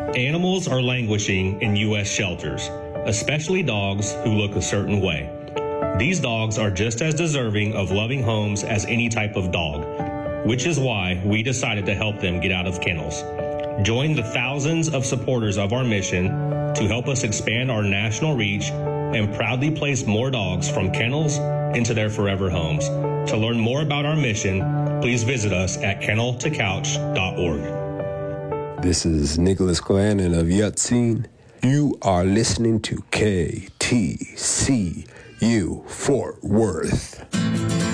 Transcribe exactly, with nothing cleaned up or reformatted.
Animals are languishing in U S shelters, especially dogs who look a certain way. These dogs are just as deserving of loving homes as any type of dog, which is why we decided to help them get out of kennels. Join the thousands of supporters of our mission to help us expand our national reach and proudly place more dogs from kennels into their forever homes. To learn more about our mission, please visit us at kennel to couch dot org. This is Nicholas Glannon of Yutzine. You are listening to K T C U Fort Worth.